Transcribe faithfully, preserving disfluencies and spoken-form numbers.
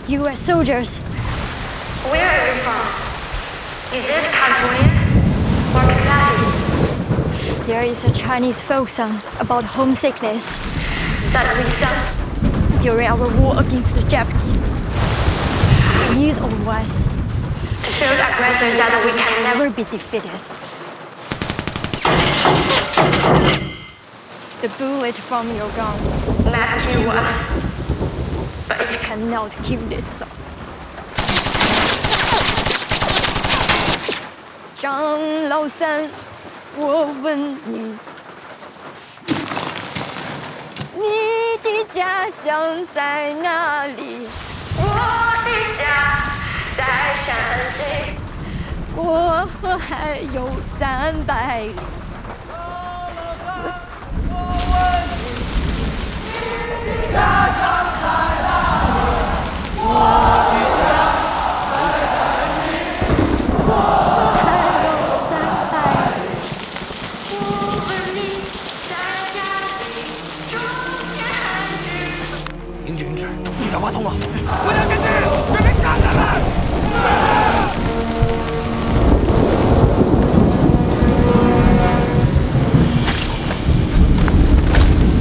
U S soldiers. Where are you from? Is it California or Kentucky? There is a Chinese folk song about homesickness That we sung during our war against the Japanese. We use our voice to show the aggressors that we can never. never be defeated. The bullet from your gun Not kill us, but it can. cannot kill this song. 张老三，我问你，你的家乡在哪里？ 我的家在山西， 过河还有三百里。 家乡在哪里？我的家在山西。 过河还有三百里。 我问你在哪里？中间还是英志，英志，一点挖通了！ 国家监制，准备炸弹了！